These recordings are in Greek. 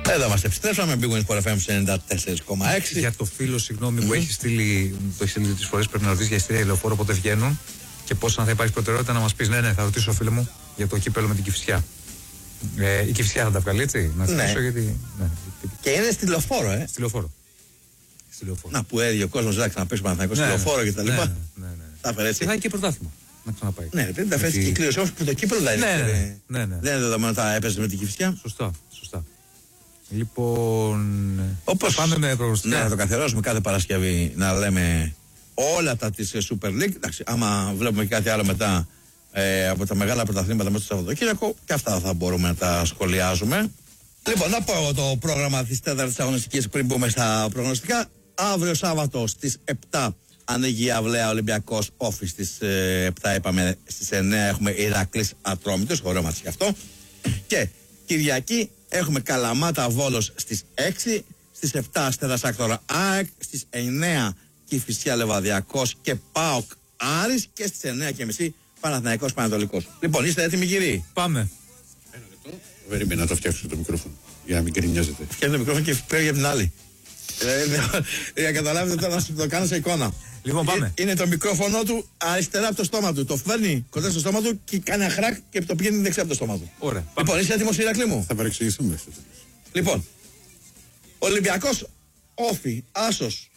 Εδώ μας επιστρέψαμε, πήγαμε στο FM 94,6. Για το φίλο, συγγνώμη, που έχει στείλει, το έχει στείλει τις φορές, πρέπει να ρωτήσει για εισιτήρια λεωφόρο πότε βγαίνουν και πώς αν θα υπάρχει προτεραιότητα να μας πεις. Ναι, θα ρωτήσω, φίλε μου, για το κύπελο με την Κηφισιά. Η Κηφισιά θα τα βγάλει, έτσι. Να ρωτήσω γιατί. Ναι. Και είναι στη λεωφόρο, Στη λεωφόρο. Να που έδιε ο κόσμος να παίξει Παναθηναϊκό στη λεωφόρο κτλ. Ναι. Θα φέρει έτσι. Θα έχει και πρωτάθλημα. Να ξαναπάει. Ναι, πρέπει να φέρει και κλήρωση όμως που το κύπελο δεν είναι. Ναι. Δεν είναι δεδομένο ότι θα έπαιζε με την Κηφισιά. Σωστά. Λοιπόν. Όπως πάμε με προγνωστικά. Ναι, να το καθιερώσουμε κάθε Παρασκευή να λέμε όλα τα της Super League. Εντάξει, άμα βλέπουμε κάτι άλλο μετά από τα μεγάλα πρωταθλήματα μέσα στο Σαββατοκύριακο, και αυτά θα μπορούμε να τα σχολιάζουμε. Λοιπόν, να πω εγώ το πρόγραμμα της τέταρτης αγωνιστικής πριν μπούμε στα προγνωστικά. Αύριο Σάββατο στις 7 ανοίγει η Αυλαία Ολυμπιακός Όφη. Στις 7 είπαμε, στις 9 έχουμε Ηρακλής Ατρόμητος. Ωραίο μάτσι γι' αυτό. Και Κυριακή έχουμε Καλαμάτα Βόλος στις 6. Στις 7 Αστέρας Άκτορα ΑΕΚ. Στις 9 Κηφισιά Λεβαδιακός και ΠΑΟΚ Άρης. Και στις 9:30 Παναθηναϊκός Πανατολικός. Λοιπόν, είστε έτοιμοι κύριοι? Πάμε. Ένα λεπτό. Περίμενα να το φτιάξω το μικρόφωνο. Για να μην γκρινιάζετε. Φτιάχνει το μικρόφωνο και πέρα για την άλλη. Για να καταλάβετε τώρα να το κάνω σε εικόνα. Λοιπόν, πάμε. Είναι το μικρόφωνο του αριστερά από το στόμα του. Το φέρνει κοντά στο στόμα του και κάνει ένα χρακ και το πηγαίνει δεξιά από το στόμα του. Ωραία. Λοιπόν, είσαι έτοιμος, Ηρακλή μου? Θα παρεξηγηθούμε. Λοιπόν, Ολυμπιακός Όφη, Άσος.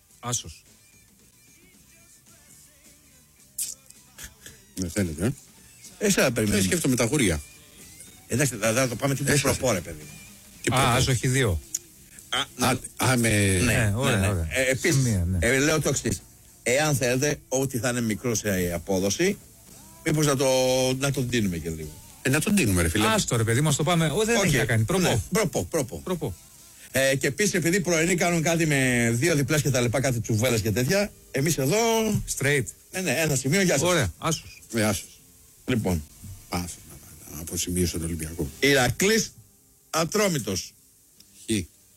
Δεν θέλετε, Εσύ θα περιμένεις. σκέφτομαι τα γούρια. Εντάξει, θα το πάμε την προπόρε, παιδί. Άσο έχει 2. Ναι, ωραία. Επίσης, ναι. λέω το εξής. Εάν θέλετε, ό,τι θα είναι μικρό σε απόδοση, μήπως να τον δίνουμε και λίγο. Να τον δίνουμε, ρε φίλε. Άστο, ρε παιδί, μας το πάμε. Δεν έχει να κάνει. Προπό. Και επίσης, επειδή πρωινοί κάνουν κάτι με 2 διπλές και τα λοιπά, κάτι τσουβέλες και τέτοια, εμείς εδώ. Straight. Ναι, ένα σημείο, γεια σας. Ωραία, Άσος. Άσος. Λοιπόν, Άσος να αποσημείωσω τον Ολυμπιακό. Ηρακλής Ατρόμητος. Χ.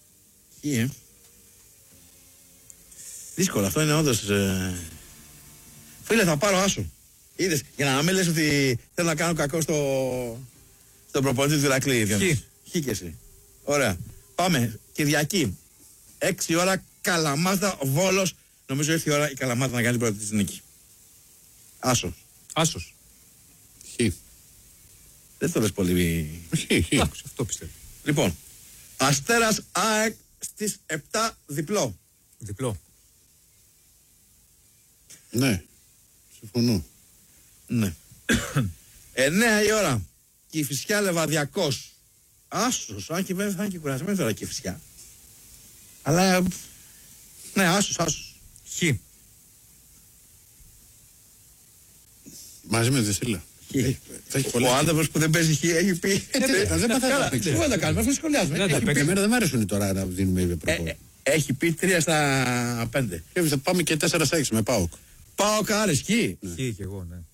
Δύσκολο, αυτό είναι όντως. Φίλε, θα πάρω Άσο. Είδες, για να μην λες ότι θέλω να κάνω κακό στον προπονητή του Ηρακλή. Χ και εσύ. Ωραία. Πάμε. Κυριακή. 6 ώρα Καλαμάτα Βόλος. Νομίζω ήρθε η ώρα η Καλαμάτα να κάνει την πρώτη της νίκη. Άσος. Χ. Δεν το λες πολύ. Χ. Αυτό πιστεύω. Λοιπόν, Αστέρας ΑΕΚ στις 7 διπλό. Ναι. Συμφωνώ. Ναι. 9 η ώρα. Κηφισιά Λεβαδιακός. Άσος. Αν και βέβαια θα είναι και κουρασμένη τώρα Κηφισιά. Αλλά. Ναι, άσος. Χ. Μαζί με τη Δεσίλα. Ο άνθρωπος που δεν παίζει Χ έχει πει. Δεν παθαίνω να παίξω. Δεν τα κάνουμε, αυτό σχολιάζουμε. Εμένα δεν μ' αρέσουν τώρα να δίνουμε προπό. Έχει πει 3 στα 5. Θα πάμε και 4 στα 6 με ΠΑΟΚ. ΠΑΟΚ Άρης, Χ. Χ και εγώ, ναι.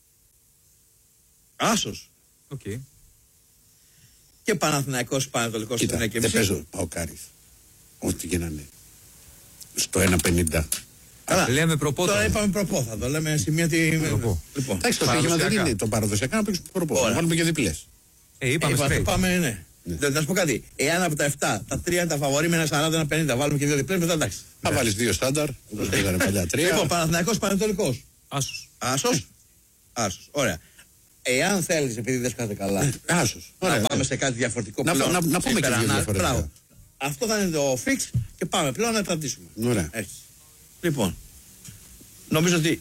Άσος. Οκ. Και Παναθηναϊκός Πανατολικός στην Κοίτα, 9:30. δεν παίζω ΠΑΟΚ Άρης. Ό,τι και να είναι. Στο 1,50. Καλά. Λέμε προπό. Τώρα είπαμε προπό, θα το λέμε σημεία τη. Προπό. Λοιπόν, Εντάξει, το στοίχημα δεν είναι το παραδοσιακά να παίξουμε προπό. Να βάλουμε και διπλές. Είπαμε straight. Πάμε, ναι. Να σου πω κάτι. Εάν από τα 7, τα 3 είναι τα φαβορί με ένα 40-50, βάλουμε και 2 διπλές, μετά εντάξει. Θα βάλεις 2 στάνταρ, όπως λέγανε παλιά 3. Λοιπόν, Παναθηναϊκός Πανατολικός. Άσος. Άσος. Ωραία. Εάν θέλεις, επειδή δεν σκάτε καλά, Άσος. να πάμε σε κάτι διαφορετικό πλέον. Να πούμε και δύο διαφορετικά. Αυτό θα είναι το fix και πάμε πλέον να τα αντίσουμε. Ωραία. Λοιπόν, νομίζω ότι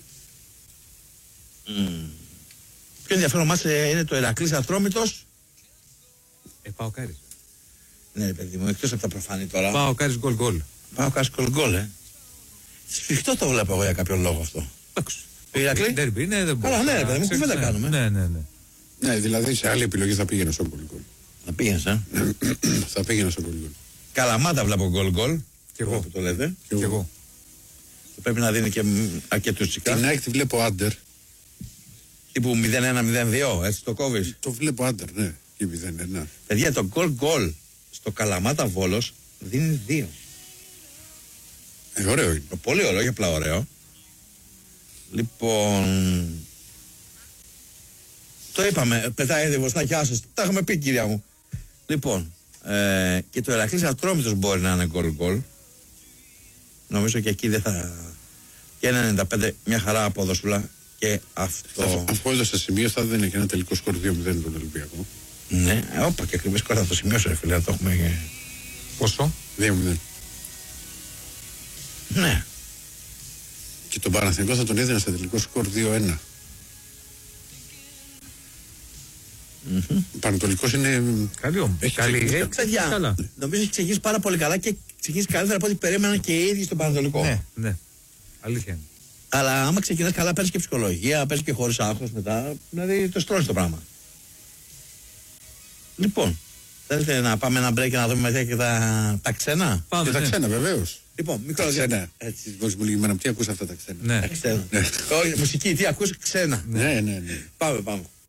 πιο ενδιαφέρον μας είναι το Ηρακλής Ατρόμητος. ΠΑΟΚ Άρης. Ναι, παιδί μου, εκτός από τα προφανή τώρα. ΠΑΟΚ Άρης γκολ. ΠΑΟΚ Άρης γκολ. Σφιχτό το βλέπω εγώ για κάποιο λόγο αυτό. Εντάξει. Ηρακλή. Ντέρμπι είναι, δεν μπορεί. Καλά, ναι, παιδί μου, κουβέντα κάνουμε. Ναι. Ναι, δηλαδή σε άλλη επιλογή θα πήγαινα στο γκολ. Να πήγαινες, Θα πήγαινα στο γκολ. Καλαμάτα βλέπω γκολ. Κι εγώ. Που το λέτε. Κι εγώ. Πρέπει να δίνει και αρκετούς τσικά. Την ΑΕΚ τη βλέπω άντερ. Τύπου 0-1-0-2, έτσι το κόβεις. Το βλέπω άντερ, ναι. Και 0-1. Παιδιά, το γκολ στο Καλαμάτα Βόλος δίνει 2. Ωραίο είναι. Πολύ ωραίο, όχι απλά ωραίο. Λοιπόν. Το είπαμε, πετάει διβοστά και άσες. Τα έχουμε πει, κυρία μου. Λοιπόν, Και το Ηρακλής Ατρόμητος μπορεί να είναι γκολ. Νομίζω και εκεί δεν θα. Και 1,95 μια χαρά απόδοσουλα. Και αυτό. Αφού έδωσε σημείο, θα δεν είναι και ένα τελικό σκορ 2-0 τον Ολυμπιακό. Ναι, όπα και ακριβώς σκορ θα το σημειώσω, ρε φίλε, να το έχουμε. Πόσο? 2-0. Ναι. Και τον Παναθηναϊκό θα τον έδινα στο τελικό σκορ 2-1. Ο Πανατολικός είναι. Καλή όμως. Καλή. Παιδιά, Καλά. νομίζω έχει ξεκινήσει πάρα πολύ καλά και ξεκινήσει καλύτερα από ό,τι περίμεναν και οι ίδιοι στον Πανατολικό. Ναι, ναι. Αλήθεια είναι. Αλλά άμα ξεκινάς καλά, παίρνεις και ψυχολογία, παίρνεις και χωρίς άγχος μετά. Δηλαδή το στρώνεις το πράγμα. Λοιπόν, θέλετε να πάμε ένα break και να δούμε μετά και τα ξένα. Πάμε, Και τα ναι. ξένα, βεβαίως. Λοιπόν, μικρό Τα ξένα. διάλειμμα. Έτσι, πώς μου λέγει, τι ακούς αυτά τα ξένα. Ναι. Ξένα. Όχι, μουσική, τι ακούς, ξένα. Ναι. Πάμε.